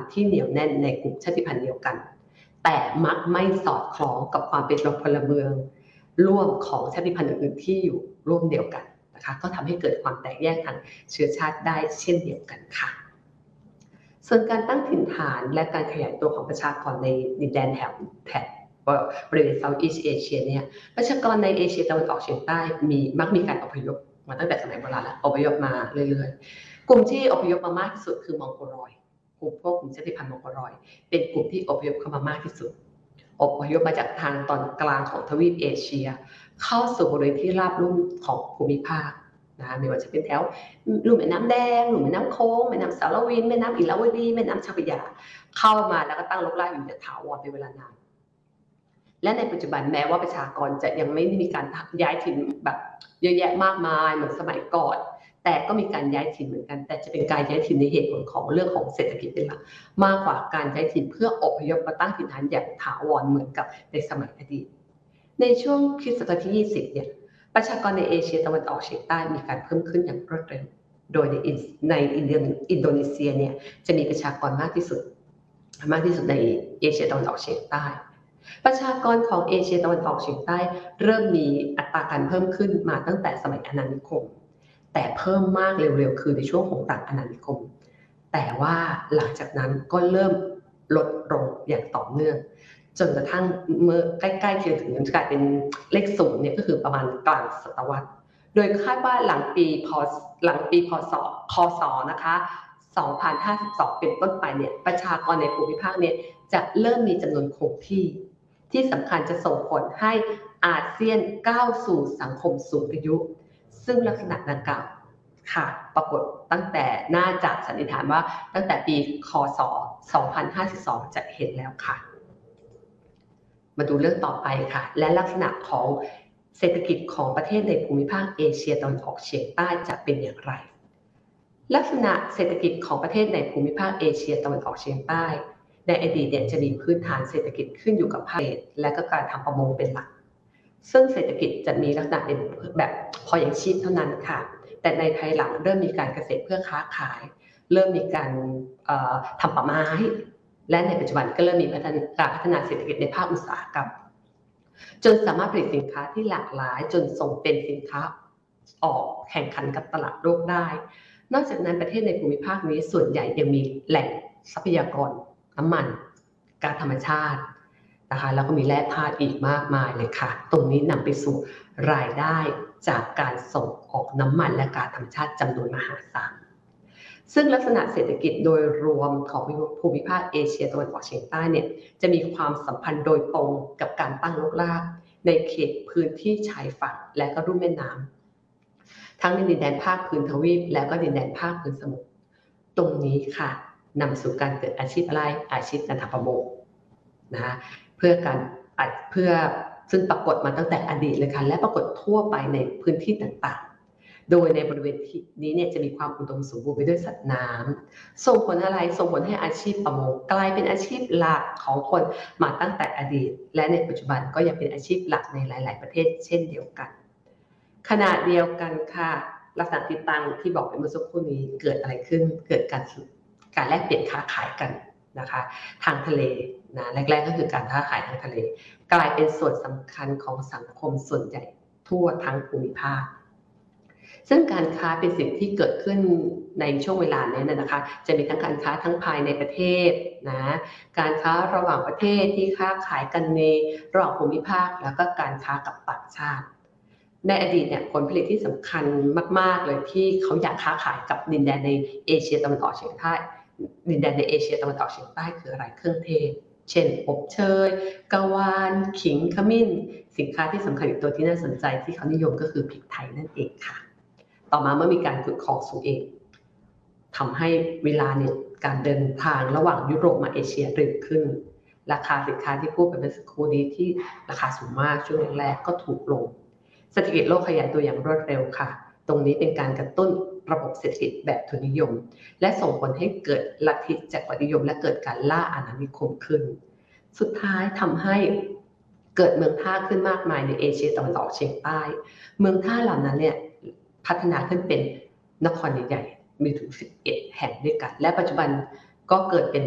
ที่เหนียวแน่นในกลุ่มชาติพันธุ์เดียวกันแต่มักไม่สอดคล้องกับความเป็นพลเมืองร่วมของชาติพันธุ์อื่นๆที่อยู่ร่วมเดียวกันนะคะก็ทำให้เกิดความแตกแยกทางเชื้อชาติได้เช่นเดียวกันค่ะส่วนการตั้งถิ่นฐานและการขยายตัวของประชากรในดินแดนแถบบริเวณ Southeast Asia เนี่ยประชากรในเอเชียตะวันออกเฉียงใต้มักมีการอพยพมาตั้งแต่สมัยโบราณแล้วอพยพมาเรื่อยๆกลุ่มที่อพยพมามากที่สุดคือมองโกลอยกลุ่มชาติพันธุ์มองโกลอยเป็นกลุ่มที่อพยพเข้ามามากที่สุดอพยพมาจากทางตอนกลางของทวีปเอเชียเข้าสู่บริเวณที่ราบลุ่มของภูมิภาคนะไม่ว่าจะเป็นแถวลุ่มแม่น้ำแดงลุ่มแม่น้ำโค้งแม่น้ำสารวินแม่น้ำอิระวดีแม่น้ำเจ้าพระยาเข้ามาแล้วก็ตั้งรกรากอยู่อย่างถาวรเป็นเวลานานและในปัจจุบันแม้ว่าประชากรจะยังไม่ได้มีการย้ายถิ่นแบบเยอะแยะมากมายเหมือนสมัยก่อนแต่ก็มีการย้ายถิ่นเหมือนกันแต่จะเป็นการย้ายถิ่นในเหตุผลของเรื่องของเศรษฐกิจเป็นหลักมากกว่าการย้ายถิ่นเพื่ออพยพมาตั้งถิ่นฐานอย่างถาวรเหมือนกับในสมัยอดีตในช่วงคริสตศตวรรษที่20เนี่ยประชากรในเอเชียตะวันออกเฉียงใต้มีการเพิ่มขึ้นอย่างรวดเร็วโดยในอินโดนีเซียเนี่ยจะมีประชากรมากที่สุดในเอเชียตะวันออกเฉียงใต้ประชากรของเอเชียตะวันออกเฉียงใต้เริ่มมีอัตราการเพิ่มขึ้นมาตั้งแต่สมัยอาณานิคมแต่เพิ่มมากเร็วๆคือในช่วงของหลังอาณานิคมแต่ว่าหลังจากนั้นก็เริ่มลดลงอย่างต่อเนื่องจนกระทั่งเมื่อใกล้ๆเคียงถึงกลายเป็นเลขศูนย์เนี่ยก็คือประมาณกลางศตวรรษโดยคาดว่าหลังปีพศคศนะคะ2052เป็นต้นไปเนี่ยประชากรในภูมิภาคเนี่ยจะเริ่มมีจำนวนคงที่สำคัญจะส่งผลให้อาเซียนก้าวสู่สังคมสูงอายุซึ่งลักษณะดังกล่าวค่ะปรากฏตั้งแต่น่าจะสันนิษฐานว่าตั้งแต่ปีคศ2052จะเห็นแล้วค่ะมาดูเรื่องต่อไปค่ะและลักษณะของเศรษฐกิจของประเทศในภูมิภาคเอเชียตะวันออกเฉียงใต้จะเป็นอย่างไรลักษณะเศรษฐกิจของประเทศในภูมิภาคเอเชียตะวันออกเฉียงใต้ในอดีตเนี่ยจะมีพื้นฐานเศรษฐกิจขึ้นอยู่กับภาคและก็การทำประมงเป็นหลักซึ่งเศรษฐกิจจะมีลักษณะเป็นแบบพออย่างชีพเท่านั้นค่ะแต่ในภายหลังเริ่มมีการเกษตรเพื่อค้าขายเริ่มมีการทำป่าไม้และในปัจจุบันก็เริ่มมีการพัฒนาเศรษฐกิจในภาคอุตสาหกรรมจนสามารถผลิตสินค้าที่หลากหลายจนส่งเป็นสินค้าออกแข่งขันกับตลาดโลกได้นอกจากนั้นประเทศในภูมิภาคนี้ส่วนใหญ่ยังมีแหล่งทรัพยากรน้ำมันก๊าซธรรมชาตินะคะแล้วก็มีแร่ธาตุอีกมากมายเลยค่ะตรงนี้นำไปสู่รายได้จากการส่งออกน้ำมันและก๊าซธรรมชาติจำนวนมหาศาลซึ่งลักษณะเศรษฐกิจโดยรวมของภูมิภาคเอเชียตะวันออกเฉียงใต้เนี่ยจะมีความสัมพันธ์โดยตรงกับการตั้งรกรากในเขตพื้นที่ชายฝั่งและก็ลุ่มแม่น้ำทั้งในดินแดนภาคพื้นทวีปและก็ดินแดนภาคพื้นสมุทรตรงนี้ค่ะนำสู่การเกิดอาชีพอะไรอาชีพการทำประมงนะคะเพื่อซึ่งปรากฏมาตั้งแต่อดีตเลยค่ะและปรากฏทั่วไปในพื้นที่ต่างๆโดยในบริเวณนี้เนี่ยจะมีความอุดมสมบูรณ์ไปด้วยสัตว์น้ำส่งผลอะไรส่งผลให้อาชีพประมงกลายเป็นอาชีพหลักของคนมาตั้งแต่อดีตและในปัจจุบันก็ยังเป็นอาชีพหลักในหลายๆประเทศเช่นเดียวกันขณะเดียวกันค่ะลักษณะติดตั้งที่บอกไปเมื่อสักครู่นี้เกิดอะไรขึ้นเกิดการแลกเปลี่ยนค้าขายกันนะคะทางทะเลนะแรกๆก็คือการค้าขายทางทะเลกลายเป็นส่วนสำคัญของสังคมส่วนใหญ่ทั่วทั้งภูมิภาคซึ่งการค้าเป็นสิ่งที่เกิดขึ้นในช่วงเวลานี้นะคะจะมีทั้งการค้าทั้งภายในประเทศนะการค้าระหว่างประเทศที่ค้าขายกันในระหว่างภูมิภาคแล้วก็การค้ากับต่างชาติในอดีตเนี่ยผลผลิตที่สำคัญมากๆเลยที่เขาอยากค้าขายกับดินแดนในเอเชียตะวันออกเฉียงใต้ดินแดนในเอเชียตะวันออกเฉียงใต้คืออะไรเครื่องเทศเช่นอบเชยกะวานขิงขมิ้นสินค้าที่สำคัญอีกตัวที่น่าสนใจที่เขานิยมก็คือพริกไทยนั่นเองค่ะต่อมาเมื่อมีการขุดคลองสุเอซทำให้เวลาเนี่ยการเดินทางระหว่างยุโรปมาเอเชียเร็วขึ้นราคาสินค้าที่พูดไปเมื่อสักครู่นี้ที่ราคาสูงมากช่วงแรกๆก็ถูกลงเศรษฐกิจโลกขยายตัวอย่างรวดเร็วค่ะตรงนี้เป็นการกระตุ้นระบบเศรษฐกิจแบบทุนนิยมและส่งผลให้เกิดลัทธิจักรวรรดินิยมและเกิดการล่าอาณานิคมขึ้นสุดท้ายทำให้เกิดเมืองท่าขึ้นมากมายในเอเชียตะวันออกเฉียงใต้เมืองท่าเหล่านั้นเนี่ยพัฒนาขึ้นเป็นนครใหญ่ๆมีถึง11แห่งด้วยกันและปัจจุบันก็เกิดเป็น